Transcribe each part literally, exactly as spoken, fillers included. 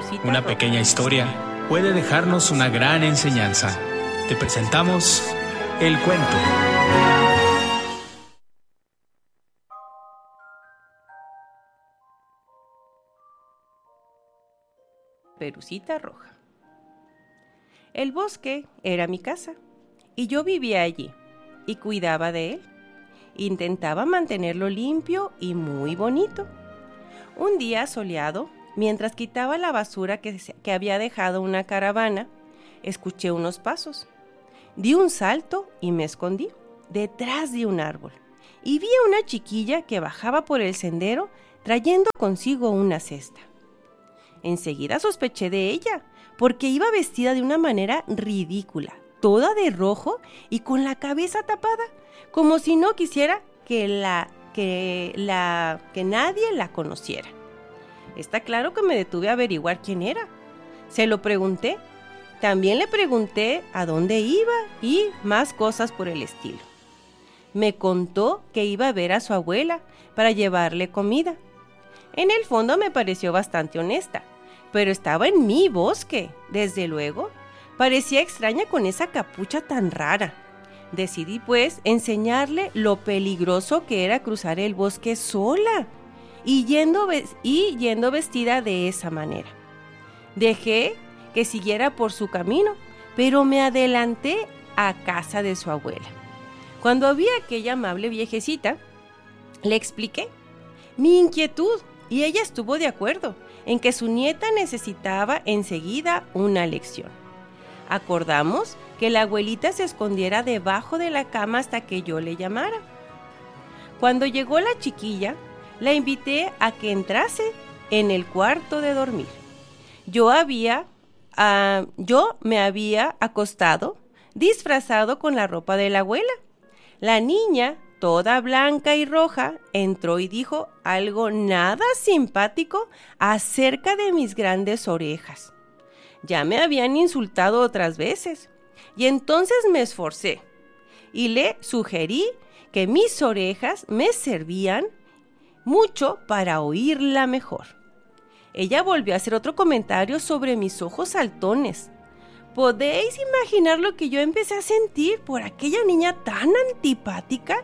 Pelucita Una Roja. pequeña historia puede dejarnos una gran enseñanza. Te presentamos el cuento. Pelucita Roja. El bosque era mi casa y yo vivía allí y cuidaba de él. Intentaba mantenerlo limpio y muy bonito. Un día soleado, mientras quitaba la basura que, que había dejado una caravana, escuché unos pasos. Di un salto y me escondí detrás de un árbol y vi a una chiquilla que bajaba por el sendero trayendo consigo una cesta. Enseguida sospeché de ella, porque iba vestida de una manera ridícula, toda de rojo y con la cabeza tapada, como si no quisiera que, la, que, la, que nadie la conociera. Está claro que me detuve a averiguar quién era. Se lo pregunté. También le pregunté a dónde iba y más cosas por el estilo. Me contó que iba a ver a su abuela para llevarle comida. En el fondo me pareció bastante honesta, pero estaba en mi bosque, desde luego. Parecía extraña con esa capucha tan rara. Decidí, pues, enseñarle lo peligroso que era cruzar el bosque sola y yendo, y yendo vestida de esa manera. Dejé que siguiera por su camino, pero me adelanté a casa de su abuela. Cuando vi a aquella amable viejecita, le expliqué mi inquietud y ella estuvo de acuerdo en que su nieta necesitaba enseguida una lección. Acordamos que la abuelita se escondiera debajo de la cama hasta que yo le llamara. Cuando llegó la chiquilla, la invité a que entrase en el cuarto de dormir. Yo había, uh, yo me había acostado disfrazado con la ropa de la abuela. La niña, toda blanca y roja, entró y dijo algo nada simpático acerca de mis grandes orejas. Ya me habían insultado otras veces, y entonces me esforcé y le sugerí que mis orejas me servían mucho para oírla mejor. Ella volvió a hacer otro comentario sobre mis ojos saltones. ¿Podéis imaginar lo que yo empecé a sentir por aquella niña tan antipática?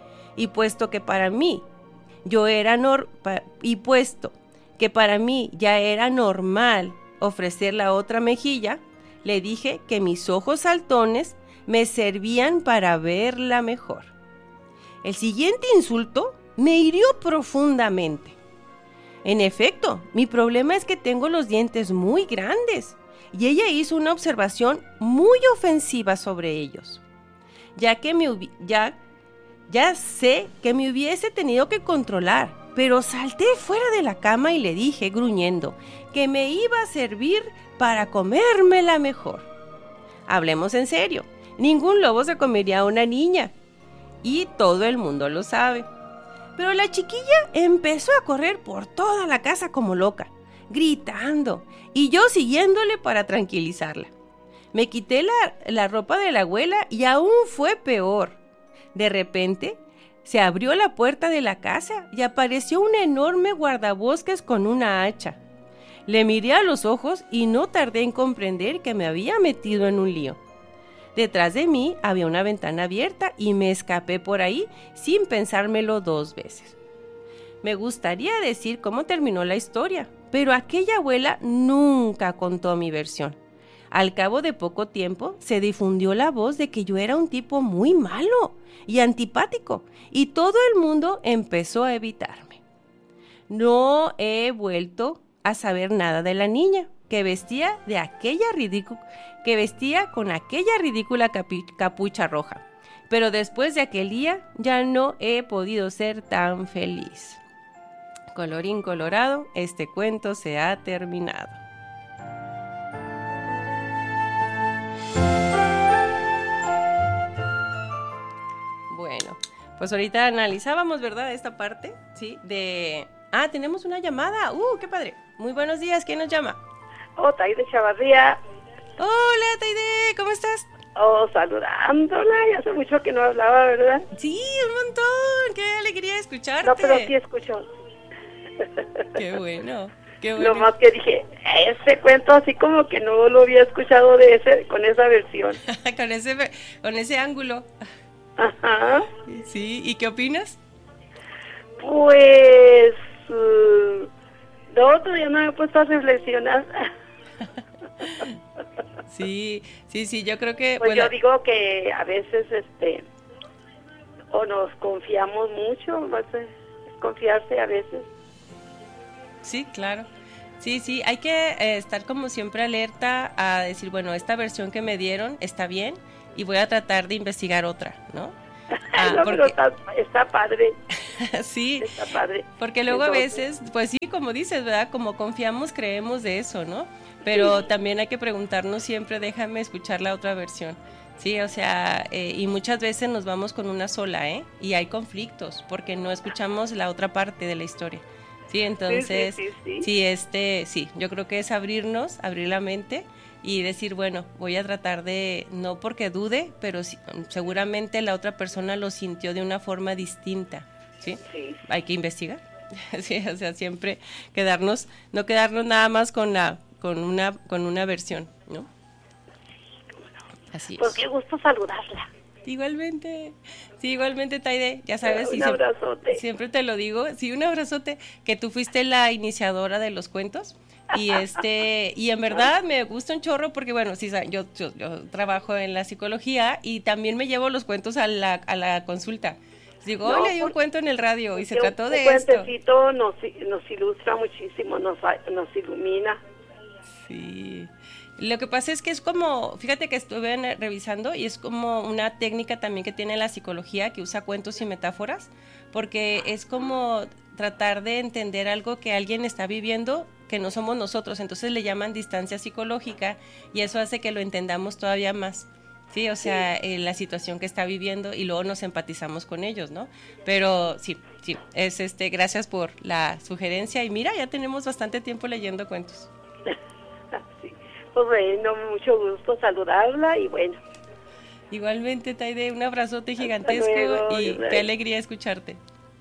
Y puesto que para mí yo era nor- pa- y puesto que para mí ya era normal ofrecer la otra mejilla, le dije que mis ojos saltones me servían para verla mejor. El siguiente insulto me hirió profundamente. En efecto, mi problema es que tengo los dientes muy grandes y ella hizo una observación muy ofensiva sobre ellos. Ya que me hubi- ya, ya sé que me hubiese tenido que controlar, pero salté fuera de la cama y le dije, gruñendo, que me iba a servir para comérmela mejor. Hablemos en serio, ningún lobo se comería a una niña, y todo el mundo lo sabe. Pero la chiquilla empezó a correr por toda la casa como loca, gritando, y yo siguiéndole para tranquilizarla. Me quité la, la ropa de la abuela y aún fue peor. De repente, se abrió la puerta de la casa y apareció un enorme guardabosques con una hacha. Le miré a los ojos y no tardé en comprender que me había metido en un lío. Detrás de mí había una ventana abierta y me escapé por ahí sin pensármelo dos veces. Me gustaría decir cómo terminó la historia, pero aquella abuela nunca contó mi versión. Al cabo de poco tiempo se difundió la voz de que yo era un tipo muy malo y antipático, y todo el mundo empezó a evitarme. No he vuelto a saber nada de la niña que vestía de aquella ridícula, que vestía con aquella ridícula capi, capucha roja. Pero después de aquel día ya no he podido ser tan feliz. Colorín colorado, este cuento se ha terminado. Bueno, pues ahorita analizábamos, ¿verdad? Esta parte, ¿sí? De... Ah, tenemos una llamada. ¡Uh, qué padre! Muy buenos días, ¿quién nos llama? Oh, Taide Chavarría. Hola, Taide, ¿cómo estás? Oh, saludándola, ya hace mucho que no hablaba, ¿verdad? Sí, un montón, qué alegría escucharte. No, pero sí escucho. Qué bueno, qué bueno. Lo más que dije, ese cuento así como que no lo había escuchado de ese, con esa versión. con ese con ese ángulo. Ajá. Sí, ¿y qué opinas? Pues uh, no, todavía no me he puesto a reflexionar. Sí, sí, sí, yo creo que... Pues bueno, yo digo que a veces, este, o nos confiamos mucho, no sé, es confiarse a veces. Sí, claro. Sí, sí, hay que eh, estar como siempre alerta a decir, bueno, esta versión que me dieron está bien y voy a tratar de investigar otra, ¿no? Ah, no, porque... pero está, está padre. Sí, está padre. Porque luego Entonces... a veces, pues sí, como dices, ¿verdad? Como confiamos, creemos de eso, ¿no? Pero sí, también hay que preguntarnos siempre, déjame escuchar la otra versión. Sí, o sea, eh, y muchas veces nos vamos con una sola, ¿eh? Y hay conflictos porque no escuchamos la otra parte de la historia. Sí, entonces, sí, sí, sí, sí. sí, este, sí, yo creo que es abrirnos, abrir la mente y decir, bueno, voy a tratar de, no porque dude, pero sí, seguramente la otra persona lo sintió de una forma distinta, ¿sí? Sí. Hay que investigar, sí, o sea, siempre quedarnos, no quedarnos nada más con la, con una, con una versión, ¿no? Así es. Pues qué gusto saludarla. Igualmente, sí, igualmente, Taide, ya sabes. Un y abrazote. Siempre, siempre te lo digo, sí, un abrazote, que tú fuiste la iniciadora de los cuentos. Y este y en verdad me gusta un chorro porque, bueno, sí, yo, yo, yo trabajo en la psicología y también me llevo los cuentos a la, a la consulta. Digo, hoy no, leí un cuento en el radio y se trató de esto. Un cuentecito nos, nos ilustra muchísimo, nos, nos ilumina. Sí. Lo que pasa es que es como, fíjate que estuve revisando y es como una técnica también que tiene la psicología que usa cuentos y metáforas, porque es como tratar de entender algo que alguien está viviendo que no somos nosotros, entonces le llaman distancia psicológica y eso hace que lo entendamos todavía más. Sí, o sea, sí. Eh, la situación que está viviendo y luego nos empatizamos con ellos, ¿no? Pero sí, sí, es este, gracias por la sugerencia y mira, ya tenemos bastante tiempo leyendo cuentos. Sí. Pues bueno, mucho gusto saludarla y bueno. Igualmente, Taide, un abrazote gigantesco luego, y qué alegría escucharte.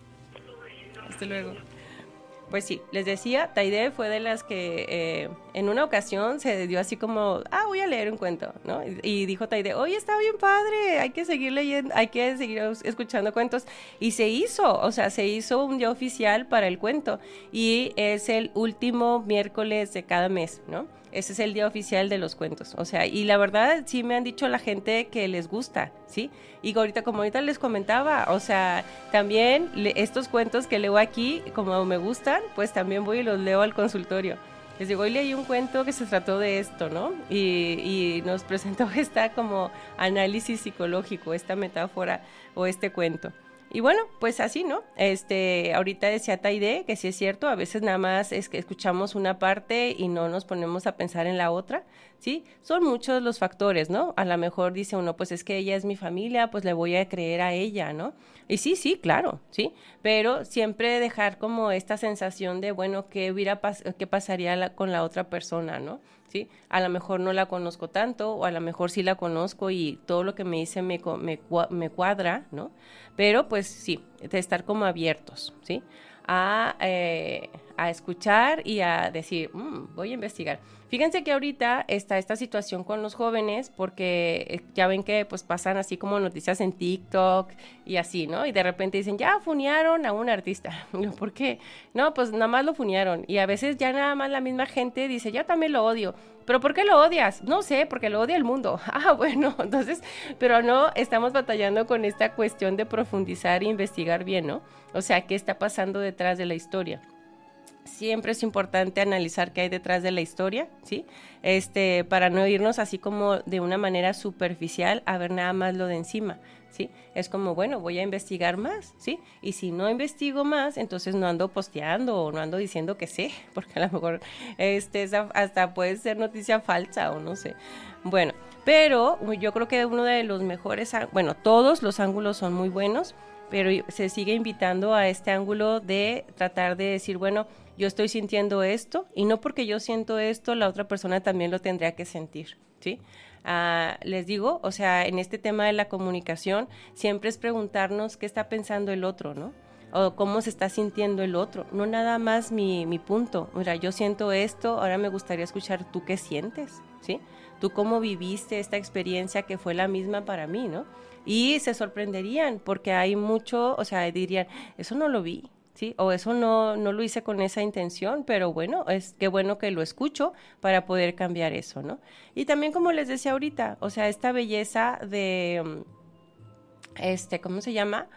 Hasta luego. Pues sí, les decía, Taide fue de las que eh, en una ocasión se dio así como, ah, voy a leer un cuento, ¿no? Y, y dijo Taide, oye, está bien padre, hay que seguir leyendo, hay que seguir escuchando cuentos. Y se hizo, o sea, se hizo un día oficial para el cuento y es el último miércoles de cada mes, ¿no? Ese es el día oficial de los cuentos, o sea, y la verdad sí me han dicho la gente que les gusta, ¿sí? Y ahorita, como ahorita les comentaba, o sea, también le, estos cuentos que leo aquí, como me gustan, pues también voy y los leo al consultorio. Les digo, hoy leí un cuento que se trató de esto, ¿no? Y, y nos presentó esta como análisis psicológico, esta metáfora o este cuento. Y bueno, pues así, ¿no? Este, ahorita decía Taide que sí es cierto, a veces nada más es que escuchamos una parte y no nos ponemos a pensar en la otra, ¿sí? Son muchos los factores, ¿no? A lo mejor dice uno, pues es que ella es mi familia, pues le voy a creer a ella, ¿no? Y sí, sí, claro, ¿sí? Pero siempre dejar como esta sensación de, bueno, ¿qué, hubiera pas- qué pasaría la, con la otra persona, ¿no? ¿Sí? A lo mejor no la conozco tanto, o a lo mejor sí la conozco y todo lo que me dice me, me, me cuadra, ¿no? Pero pues sí, de estar como abiertos, ¿sí? A, eh, a escuchar y a decir, mmm, voy a investigar. Fíjense que ahorita está esta situación con los jóvenes porque ya ven que pues pasan así como noticias en TikTok y así, ¿no? Y de repente dicen, ya funearon a un artista. ¿Por qué? No, pues nada más lo funearon. Y a veces ya nada más la misma gente dice, yo también lo odio. ¿Pero por qué lo odias? No sé, porque lo odia el mundo. Ah, bueno, entonces, pero no, estamos batallando con esta cuestión de profundizar e investigar bien, ¿no? O sea, ¿qué está pasando detrás de la historia? Siempre es importante analizar qué hay detrás de la historia, ¿sí? Este, para no irnos así como de una manera superficial a ver nada más lo de encima, ¿sí? Es como, bueno, voy a investigar más, ¿sí? Y si no investigo más, entonces no ando posteando o no ando diciendo que sé, porque a lo mejor este, hasta puede ser noticia falsa o no sé. Bueno, pero yo creo que uno de los mejores, bueno, todos los ángulos son muy buenos, pero se sigue invitando a este ángulo de tratar de decir, bueno, yo estoy sintiendo esto y no porque yo siento esto, la otra persona también lo tendría que sentir, ¿sí? Uh, les digo, o sea, en este tema de la comunicación siempre es preguntarnos qué está pensando el otro, ¿no? o cómo se está sintiendo el otro, no nada más mi, mi punto. Mira, yo siento esto, ahora me gustaría escuchar tú qué sientes, ¿sí? Tú cómo viviste esta experiencia que fue la misma para mí, ¿no? Y se sorprenderían porque hay mucho, o sea, dirían, eso no lo vi, ¿sí? O eso no, no lo hice con esa intención, pero bueno, es qué bueno que lo escucho para poder cambiar eso, ¿no? Y también como les decía ahorita, o sea, esta belleza de, este, ¿cómo se llama?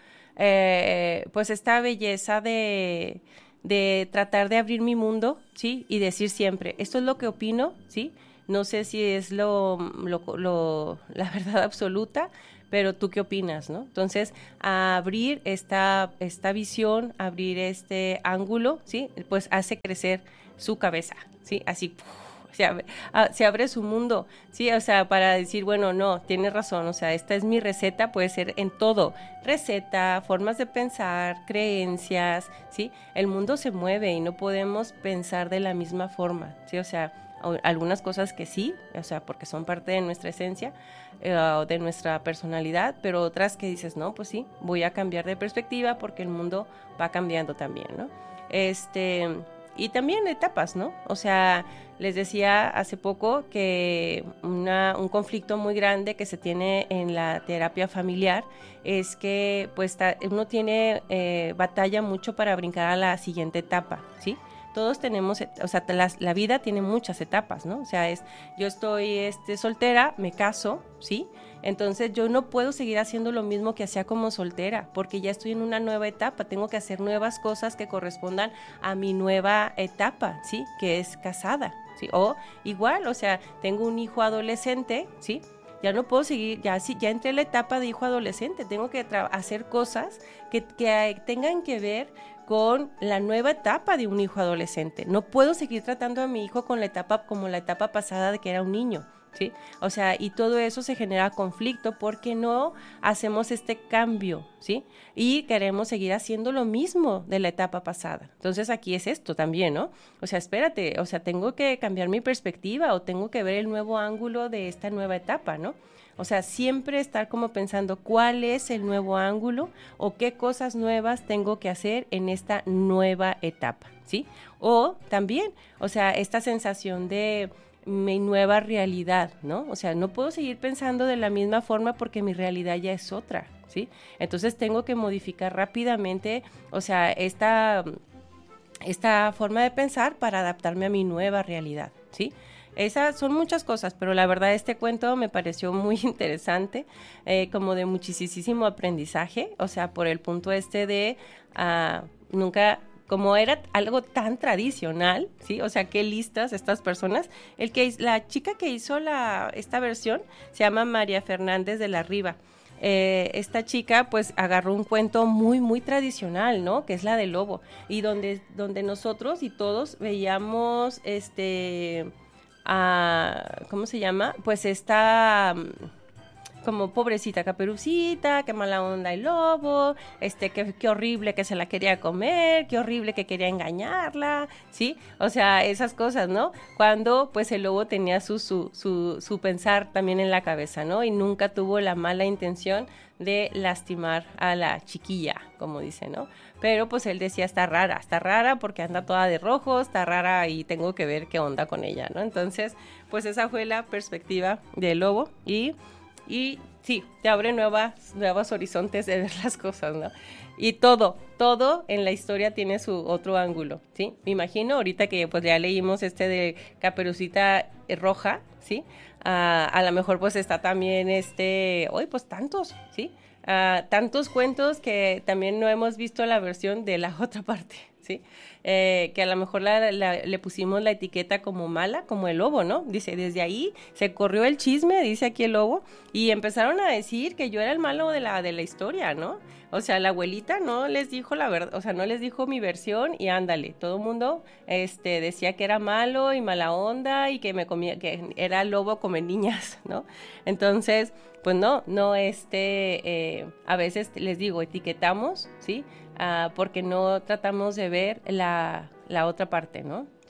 Eh, pues esta belleza de, de tratar de abrir mi mundo, ¿sí? Y decir siempre, esto es lo que opino, ¿sí? No sé si es lo, lo, lo, la verdad absoluta, pero ¿tú qué opinas, no? Entonces, abrir esta, esta visión, abrir este ángulo, ¿sí? Pues hace crecer su cabeza, ¿sí? Así, Se abre, se abre su mundo, ¿sí? O sea, para decir, bueno, no, tienes razón, o sea, esta es mi receta, puede ser en todo, receta, formas de pensar, creencias, ¿sí? El mundo se mueve y no podemos pensar de la misma forma, ¿sí? O sea, algunas cosas que sí, o sea, porque son parte de nuestra esencia eh, o de nuestra personalidad, pero otras que dices, no, pues sí, voy a cambiar de perspectiva porque el mundo va cambiando también, ¿no? Este... Y también etapas, ¿no? O sea, les decía hace poco que una, un conflicto muy grande que se tiene en la terapia familiar es que pues ta, uno tiene eh, batalla mucho para brincar a la siguiente etapa, ¿sí? Todos tenemos, o sea, la, la vida tiene muchas etapas, ¿no? O sea, es, yo estoy este, soltera, me caso, ¿sí? Entonces yo no puedo seguir haciendo lo mismo que hacía como soltera, porque ya estoy en una nueva etapa, tengo que hacer nuevas cosas que correspondan a mi nueva etapa, ¿sí? Que es casada, ¿sí? O igual, o sea, tengo un hijo adolescente, ¿sí? Ya no puedo seguir, ya, ya entré en la etapa de hijo adolescente, tengo que tra- hacer cosas que, que tengan que ver con la nueva etapa de un hijo adolescente. No puedo seguir tratando a mi hijo con la etapa, como la etapa pasada de que era un niño, ¿sí? O sea, y todo eso se genera conflicto porque no hacemos este cambio, ¿sí? Y queremos seguir haciendo lo mismo de la etapa pasada. Entonces aquí es esto también, ¿no? O sea, espérate, o sea, tengo que cambiar mi perspectiva o tengo que ver el nuevo ángulo de esta nueva etapa, ¿no? O sea, siempre estar como pensando cuál es el nuevo ángulo o qué cosas nuevas tengo que hacer en esta nueva etapa, ¿sí? O también, o sea, esta sensación de mi nueva realidad, ¿no? O sea, no puedo seguir pensando de la misma forma porque mi realidad ya es otra, ¿sí? Entonces tengo que modificar rápidamente, o sea, esta, esta forma de pensar para adaptarme a mi nueva realidad, ¿sí? Esas son muchas cosas, pero la verdad este cuento me pareció muy interesante, eh, como de muchísimo aprendizaje, o sea, por el punto este de uh, nunca... como era algo tan tradicional, ¿sí? O sea, qué listas estas personas. El que, la chica que hizo la, esta versión se llama María Fernández de la Riva. Eh, esta chica, pues, agarró un cuento muy, muy tradicional, ¿no? Que es la del lobo. Y donde, donde nosotros y todos veíamos, este... Uh, ¿cómo se llama? Pues esta... como pobrecita Caperucita, qué mala onda el lobo, este, qué, qué horrible que se la quería comer, qué horrible que quería engañarla, ¿sí? O sea, esas cosas, ¿no? Cuando, pues, el lobo tenía su, su, su, su pensar también en la cabeza, ¿no? Y nunca tuvo la mala intención de lastimar a la chiquilla, como dice, ¿no? Pero, pues, él decía, está rara, está rara porque anda toda de rojo, está rara y tengo que ver qué onda con ella, ¿no? Entonces, pues, esa fue la perspectiva del lobo y... Y sí, te abre nuevas, nuevos horizontes de ver las cosas, ¿no? Y todo, todo en la historia tiene su otro ángulo, ¿sí? Me imagino ahorita que pues ya leímos este de Caperucita Roja, ¿sí? Uh, a lo mejor pues está también este, hoy pues tantos, ¿sí? Uh, tantos cuentos que también no hemos visto la versión de la otra parte, ¿sí? Eh, que a lo mejor la, la, le pusimos la etiqueta como mala, como el lobo, ¿no? Dice, desde ahí se corrió el chisme, dice aquí el lobo, y empezaron a decir que yo era el malo de la, de la historia, ¿no? O sea, la abuelita no les dijo la verdad, o sea, no les dijo mi versión y ándale, todo el mundo este, decía que era malo y mala onda y que me comía, que era lobo come niñas, ¿no? Entonces, pues no, no, este, eh, a veces les digo, etiquetamos, ¿sí? Uh, porque no tratamos de ver la, la otra parte, ¿no? ¿Sí?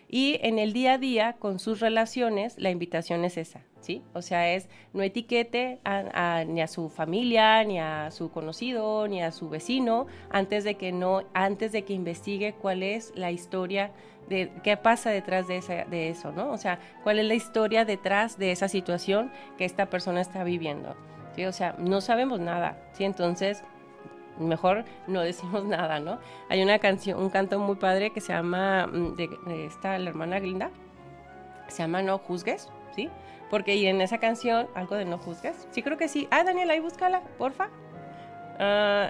Y en el día a día, con sus relaciones, la invitación es esa, ¿sí? O sea, es no etiquete a, a, ni a su familia, ni a su conocido, ni a su vecino, antes de que no, antes de que investigue cuál es la historia de qué pasa detrás de, esa, de eso, ¿no? O sea, cuál es la historia detrás de esa situación que esta persona está viviendo, ¿sí? O sea, no sabemos nada, ¿sí? Entonces, mejor no decimos nada, ¿no? Hay una canción, un canto muy padre que se llama, de, de esta, la hermana Glinda, se llama No Juzgues, ¿sí? Porque y en esa canción, algo de No Juzgues, sí creo que sí. Ah, Daniel, ahí búscala, porfa. Uh,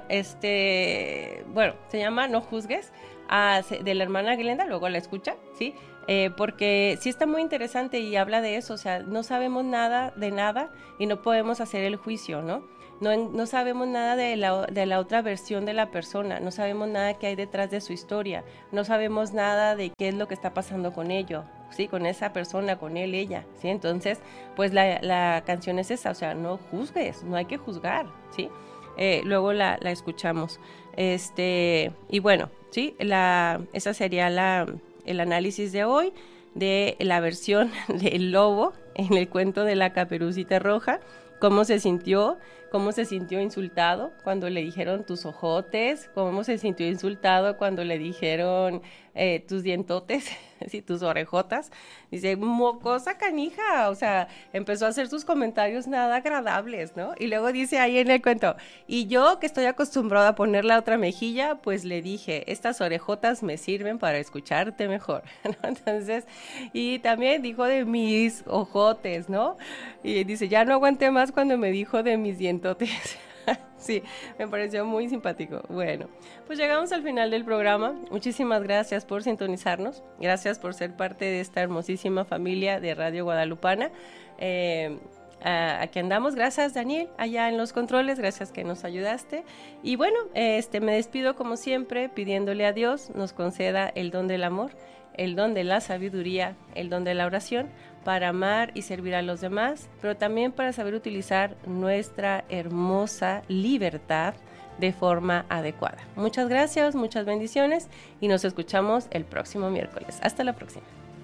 este, bueno, se llama No Juzgues, uh, de la hermana Glenda, luego la escucha, ¿sí? Eh, porque sí está muy interesante y habla de eso, o sea, no sabemos nada de nada y no podemos hacer el juicio, ¿no? No, no sabemos nada de la, de la otra versión de la persona, no sabemos nada que hay detrás de su historia, no sabemos nada de qué es lo que está pasando con ello, ¿sí? Con esa persona, con él, ella, ¿sí? Entonces, pues la, la canción es esa, o sea, no juzgues, no hay que juzgar, ¿sí? Eh, luego la, la escuchamos. Este, y bueno, ¿sí? La, esa sería la, el análisis de hoy de la versión del lobo en el cuento de la Caperucita Roja. Cómo se sintió, cómo se sintió insultado cuando le dijeron tus ojotes, cómo se sintió insultado cuando le dijeron eh, tus dientotes, ¿sí? Tus orejotas. Dice, mocosa canija, o sea, empezó a hacer sus comentarios nada agradables, ¿no? Y luego dice ahí en el cuento, y yo que estoy acostumbrado a poner la otra mejilla, pues le dije, estas orejotas me sirven para escucharte mejor, ¿no? Entonces, y también dijo de mis ojotes, ¿no? Y dice, ya no aguanté más cuando me dijo de mis dientotes. Sí, me pareció muy simpático. Bueno, pues llegamos al final del programa. Muchísimas gracias por sintonizarnos. Gracias por ser parte de esta hermosísima familia de Radio Guadalupana. Eh, aquí andamos. Gracias, Daniel, allá en los controles. Gracias que nos ayudaste. Y bueno, este, me despido como siempre pidiéndole a Dios nos conceda el don del amor, el don de la sabiduría, el don de la oración, para amar y servir a los demás, pero también para saber utilizar nuestra hermosa libertad de forma adecuada. Muchas gracias, muchas bendiciones y nos escuchamos el próximo miércoles. Hasta la próxima.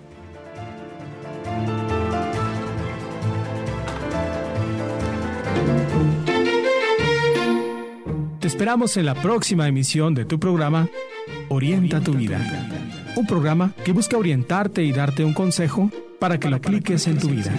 Te esperamos en la próxima emisión de tu programa Orienta tu vida. Un programa que busca orientarte y darte un consejo para que lo apliques en tu vida.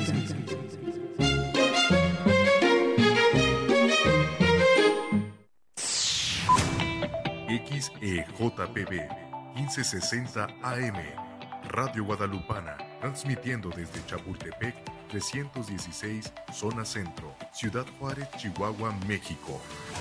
X E J P B quince sesenta A M Radio Guadalupana, transmitiendo desde Chapultepec trescientos dieciséis, zona centro, Ciudad Juárez, Chihuahua, México.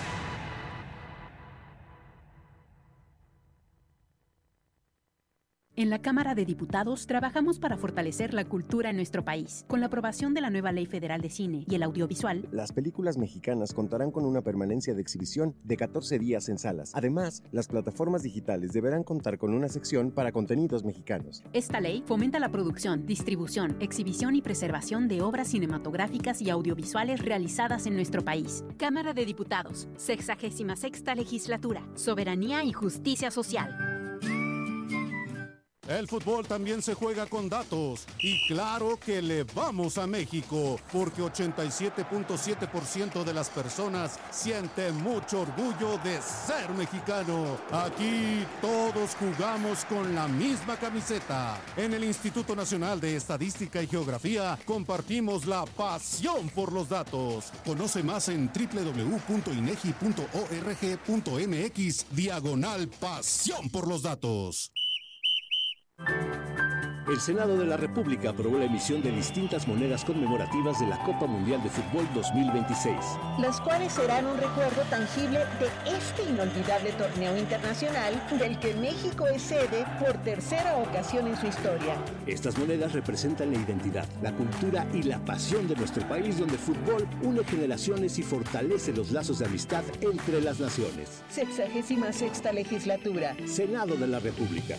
En la Cámara de Diputados trabajamos para fortalecer la cultura en nuestro país. Con la aprobación de la nueva Ley Federal de Cine y el Audiovisual, las películas mexicanas contarán con una permanencia de exhibición de catorce días en salas. Además, las plataformas digitales deberán contar con una sección para contenidos mexicanos. Esta ley fomenta la producción, distribución, exhibición y preservación de obras cinematográficas y audiovisuales realizadas en nuestro país. Cámara de Diputados, sexagésima sexta legislatura, soberanía y justicia social. El fútbol también se juega con datos y claro que le vamos a México porque ochenta y siete punto siete por ciento de las personas sienten mucho orgullo de ser mexicano. Aquí todos jugamos con la misma camiseta. En el Instituto Nacional de Estadística y Geografía compartimos la pasión por los datos. Conoce más en doble u doble u doble u punto inegi punto org punto mx diagonal pasión por los datos. El Senado de la República aprobó la emisión de distintas monedas conmemorativas de la Copa Mundial de Fútbol dos mil veintiséis. Las cuales serán un recuerdo tangible de este inolvidable torneo internacional del que México es sede por tercera ocasión en su historia. Estas monedas representan la identidad, la cultura y la pasión de nuestro país, donde el fútbol une generaciones y fortalece los lazos de amistad entre las naciones. Sexagésima sexta legislatura. Senado de la República.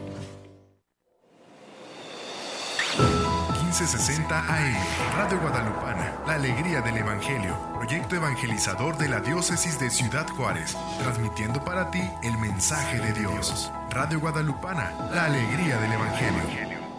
quince sesenta A M, Radio Guadalupana, la alegría del Evangelio, proyecto evangelizador de la diócesis de Ciudad Juárez, transmitiendo para ti el mensaje de Dios. Radio Guadalupana, la alegría del Evangelio.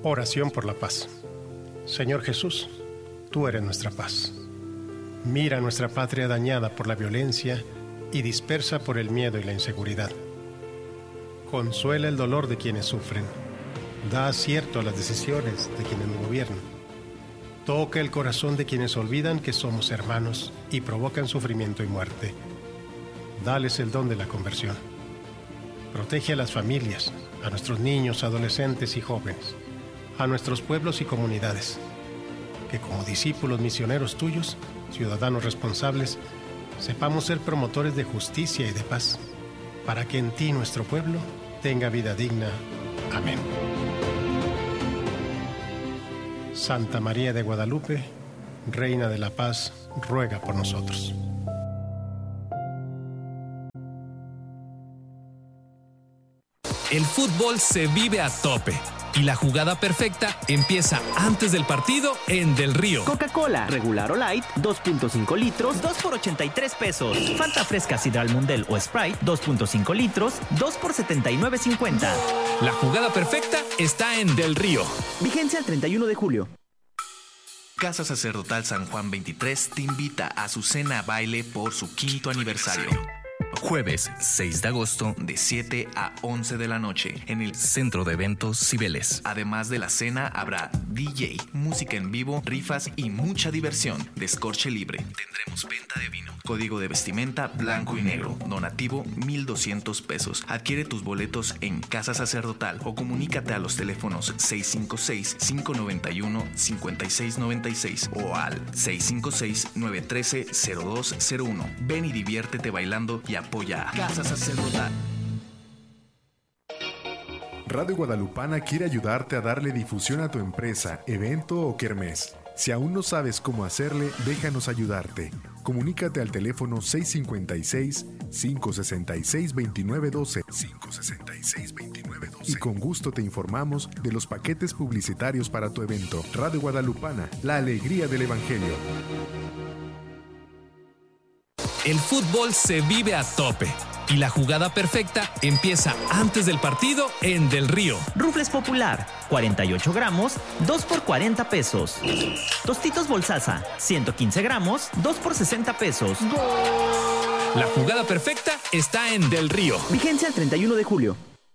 Oración por la paz. Señor Jesús, tú eres nuestra paz. Mira nuestra patria dañada por la violencia y dispersa por el miedo y la inseguridad. Consuela el dolor de quienes sufren. Da acierto a las decisiones de quienes nos gobiernan. Toca el corazón de quienes olvidan que somos hermanos y provocan sufrimiento y muerte. Dales el don de la conversión. Protege a las familias, a nuestros niños, adolescentes y jóvenes, a nuestros pueblos y comunidades. Que como discípulos misioneros tuyos, ciudadanos responsables, sepamos ser promotores de justicia y de paz, para que en ti nuestro pueblo tenga vida digna. Amén. Santa María de Guadalupe, Reina de la Paz, ruega por nosotros. El fútbol se vive a tope y la jugada perfecta empieza antes del partido en Del Río. Coca-Cola, regular o light, dos punto cinco litros, dos por ochenta y tres pesos. Fanta fresca Sidral Mundel o Sprite, dos punto cinco litros, dos por setenta y nueve cincuenta. La jugada perfecta está en Del Río. Vigencia el treinta y uno de julio. Casa Sacerdotal San Juan veintitrés te invita a su cena baile por su quinto aniversario. Jueves seis de agosto de siete a once de la noche en el Centro de Eventos Cibeles. Además de la cena habrá D J, música en vivo, rifas y mucha diversión. Descorche libre. Tendremos venta de vino. Código de vestimenta blanco y negro. Donativo mil doscientos pesos. Adquiere tus boletos en Casa Sacerdotal o comunícate a los teléfonos seis cinco seis, cinco nueve uno, cinco seis nueve seis o al seis cinco seis, nueve uno tres, cero dos cero uno. Ven y diviértete bailando y apoya a Casa Sacerdotal. Radio Guadalupana quiere ayudarte a darle difusión a tu empresa, evento o kermés. Si aún no sabes cómo hacerle, déjanos ayudarte. Comunícate al teléfono seis cinco seis, cinco seis seis, dos nueve uno dos, cinco seis seis, dos nueve uno dos y con gusto te informamos de los paquetes publicitarios para tu evento. Radio Guadalupana, la alegría del Evangelio. El fútbol se vive a tope y la jugada perfecta empieza antes del partido en Del Río. Rufles Popular, cuarenta y ocho gramos, dos por cuarenta pesos. Tostitos Bolsasa, ciento quince gramos, dos por sesenta pesos. La jugada perfecta está en Del Río. Vigencia el treinta y uno de julio.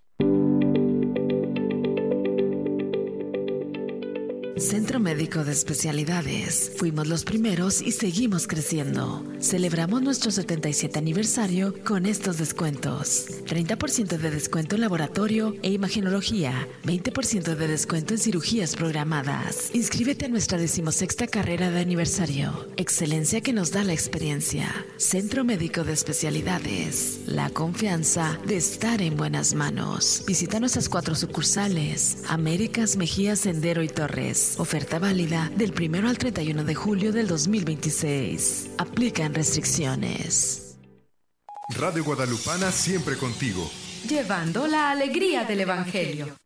Centro Médico de Especialidades. Fuimos los primeros y seguimos creciendo. Celebramos nuestro setenta y siete aniversario con estos descuentos. treinta por ciento de descuento en laboratorio e imagenología. veinte por ciento de descuento en cirugías programadas. Inscríbete a nuestra decimosexta carrera de aniversario. Excelencia que nos da la experiencia. Centro Médico de Especialidades. La confianza de estar en buenas manos. Visita nuestras cuatro sucursales. Américas, Mejía, Sendero y Torres. Oferta válida del primero al treinta y uno de julio del dos mil veintiséis. Aplican restricciones. Radio Guadalupana siempre contigo. Llevando la alegría del Evangelio.